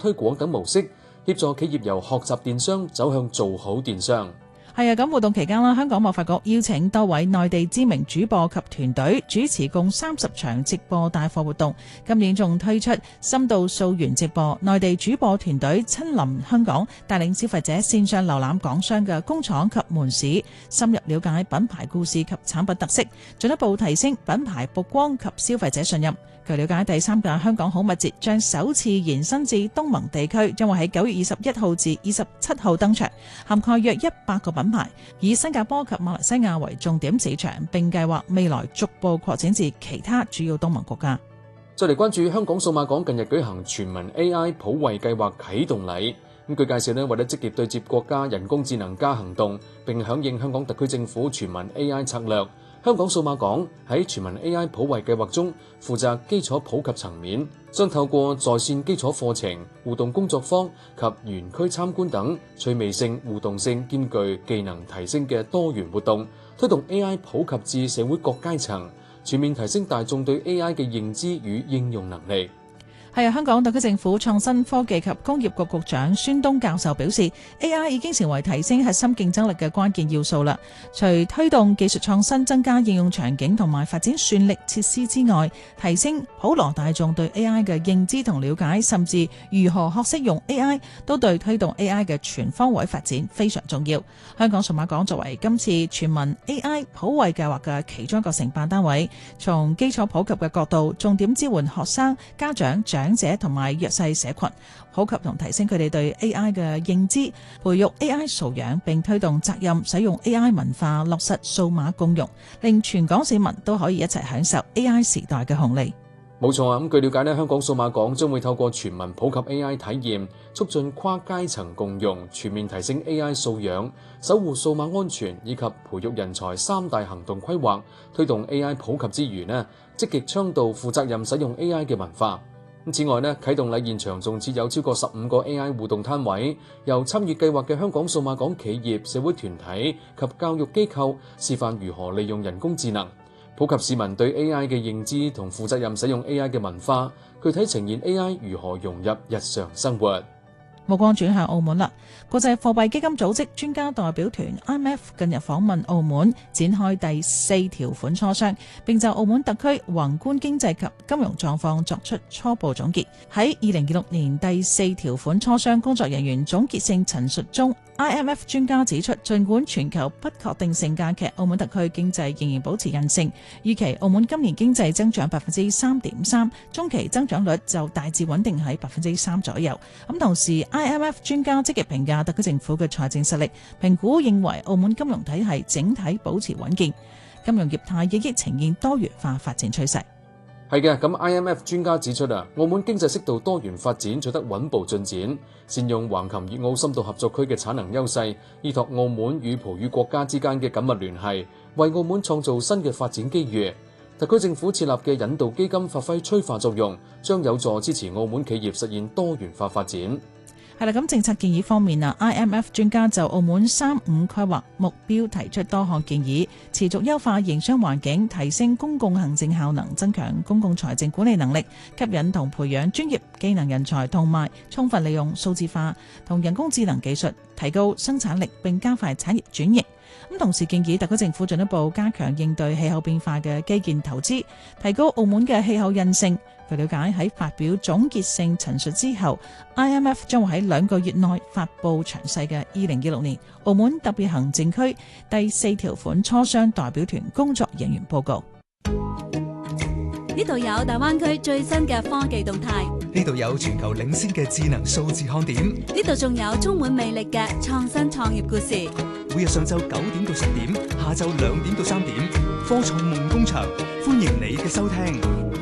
推廣等模式，協助企業由學習電商走向做好電商。 係啊，咁活動期間啦，香港貿發局邀請多位內地知名主播及團隊主持共30場直播帶貨活動。今年仲推出深度溯源直播，內地主播團隊親臨香港，帶領消費者線上瀏覽港商嘅工廠及門市，深入了解品牌故事及產品特色，進一步提升品牌曝光及消費者信任。據了解，第3屆香港好物節將首次延伸至東盟地區，將會喺9月21號至27號登場，涵蓋約100個品牌，以新加坡及馬來西亞為重點市場，並計劃未來逐步擴展至其他主要東盟國家。 再嚟關注香港數碼港近日舉行全民 AI 普惠計劃啟動禮。據介紹咧，為咗積極對接國家人工智能加行動，並響應香港特區政府全民 AI 策略，香港數碼港喺全民 AI 普惠計劃中負責基礎普及層面，將透過在線基礎課程、互動工作坊及園區參觀等趣味性、互動性兼具技能提升嘅多元活動，推動 AI 普及至社會各階層，全面提升大眾對 AI 嘅認知與應用能力。 係啊，香港特區政府創新科技及工業局局長孫東教授表示 ，AI 已經成為提升核心競爭力嘅關鍵要素啦。除推動技術創新、增加應用場景同埋發展算力設施之外，提升普羅大眾對 AI 嘅認知同了解，甚至如何學識用 AI， 都對推動 AI 嘅全方位發展非常重要。香港數碼港作為今次全民 AI 普惠計劃嘅其中一個承辦單位，從基礎普及嘅角度，重點支援學生、家長、長者同埋弱勢社群，普及同提升佢哋對 AI 嘅認知，培育 AI 素養，並推動責任使用 AI 文化，落實數碼共融，令全港市民都可以一齊享受 AI 時代嘅紅利。 冇錯啊！咁據了解咧，香港數碼港將會透過全民普及 AI 體驗，促進跨階層共融，全面提升 AI 素養，守護數碼安全以及培育人才3大行動規劃，推動 AI 普及之餘咧，積極倡導負責任使用 AI 嘅文化。此外咧，啟動禮現場仲設有超過15個 AI 互動攤位，由參與計劃嘅香港數碼港企業、社會團體及教育機構示範如何利用人工智能，普及市民對 AI 嘅認知同負責任使用 AI 嘅文化，具體呈現 AI 如何融入日常生活。 目光轉向澳門啦，國際貨幣基金組織專家代表團 IMF 近日訪問澳門，展開第4條款磋商，並就澳門特區宏觀經濟及金融狀況作出初步總結。喺2026年第4條款磋商工作人員總結性陳述中， IMF 專家指出，儘管全球不確定性加劇，澳門特區經濟仍然保持韌性，預期澳門今年經濟增長 3.3%， 中期增長率就大致穩定喺 3% 左右。同時IMF 專家積極評價特區政府嘅財政實力，評估認為澳門金融體系整體保持穩健，金融業態亦呈現多元化發展趨勢。 係嘅，咁 IMF 專家指出澳門經濟適度多元發展取得穩步進展，善用橫琴粵澳深度合作區嘅產能優勢，依託澳門與葡語國家之間嘅緊密聯繫，為澳門創造新嘅發展機遇。特區政府設立嘅引導基金發揮催化作用，將有助支持澳門企業實現多元化發展。 係啦，咁政策建議方面IMF 專家就澳門3-5規劃目標提出多項建議，持續優化營商環境，提升公共行政效能，增強公共財政管理能力，吸引同培養專業技能人才，同埋充分利用數字化同人工智能技術，提高生產力並加快產業轉型。同時建議特區政府進一步加強應對氣候變化嘅基建投資，提高澳門嘅氣候韌性。據了解，喺發表總結性陳述之後， IMF 將會喺2個月內發布詳細嘅2026年澳門特別行政區第4條款磋商代表團工作人員報告。 呢度有大灣區最新嘅科技動態， 呢度有全球領先嘅智能數字看點， 呢度仲有充滿魅力嘅創新創業故事。 每日上晝9點到10點，下晝2點到3點，科創夢工場，歡迎你嘅收聽。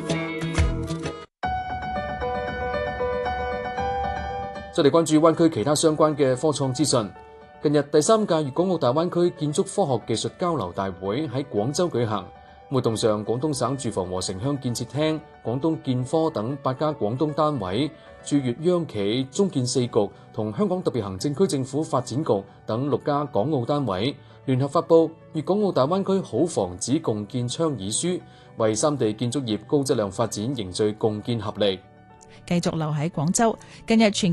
再嚟關注灣區其他相關嘅科創資訊。近日第3屆粵港澳大灣區建築科學技術交流大會喺廣州舉行。活動上，廣東省住房和城鄉建設廳、廣東建科等8家廣東單位、駐粵央企、中建4局同香港特別行政區政府發展局等6家港澳單位聯合發布《粵港澳大灣區好房子共建倡議書》，為3地建築業高質量發展凝聚共建合力。 繼續留喺廣州，近日全